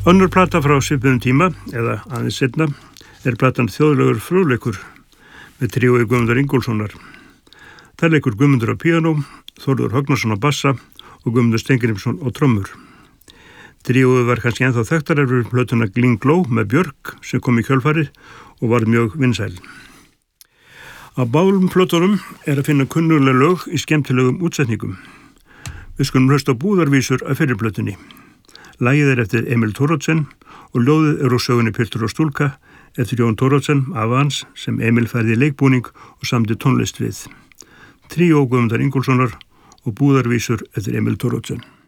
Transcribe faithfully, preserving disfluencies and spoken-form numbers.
Önnur plata frá svipuðum tíma, eða aðeins seinna, er platan Þjóðlegur fróðleikur með tríói Guðmundar Ingólfssonar. Það leikur Guðmundur á píanó, Þórður Högnason á bassa og Guðmundur Steingrímsson á trommur. Tríóið var kannski ennþá þekktar eftir plötuna Gling Gló með Björk sem kom í kjölfarið og var mjög vinsæl. Á báðum plötunum er að finna kunnugleg lög í skemmtilegum útsetningum. Við skulum hlusta á Búðarvísur af fyrri plötunni. Lagið er eftir Emil Thoroddsen og ljóðið er úr sögunni Piltur og stúlka eftir Jón Thoroddsen, afa hans, sem Emil færði í leikbúning og samdi tónlist við. Tríó Guðmundar Ingólfssonar og Búðarvísur eftir Emil Thoroddsen.